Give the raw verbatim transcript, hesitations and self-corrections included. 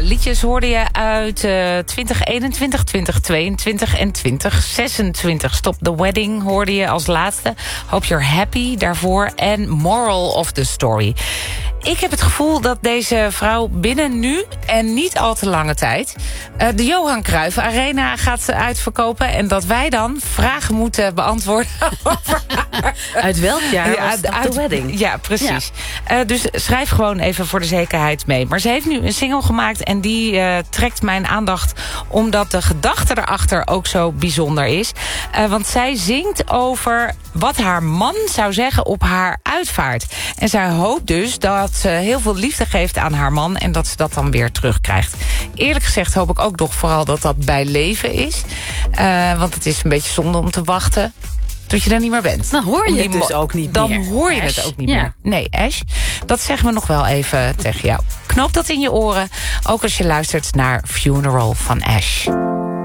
liedjes hoorde je uit uh, twintig eenentwintig, twintig tweeëntwintig en twintig zesentwintig. Stop the Wedding hoorde je als laatste. Hope You're Happy daarvoor. En Moral of the Story. Ik heb het gevoel dat deze vrouw binnen nu en niet al te lange tijd uh, de Johan Cruijff Arena gaat uitverkopen. En dat wij dan vragen moeten beantwoorden over haar. Uit welk jaar Ja, was Stop uit- the Wedding? Ja, precies. Ja. Uh, dus schrijf gewoon even voor de zekerheid mee. Maar ze heeft nu een single gemaakt en die uh, trekt mijn aandacht omdat de gedachte erachter ook zo bijzonder is. Uh, want zij zingt over wat haar man zou zeggen op haar uitvaart. En zij hoopt dus dat ze heel veel liefde geeft aan haar man en dat ze dat dan weer terugkrijgt. Eerlijk gezegd hoop ik ook nog vooral dat dat bij leven is. Uh, want het is een beetje zonde om te wachten tot je er niet meer bent. Dan hoor je Om het die dus mo- ook niet dan meer. Dan hoor je Ash. het ook niet Ja. meer. Nee, Ash, dat zeggen we nog wel even tegen jou. Knoop dat in je oren, ook als je luistert naar Funeral van Ash.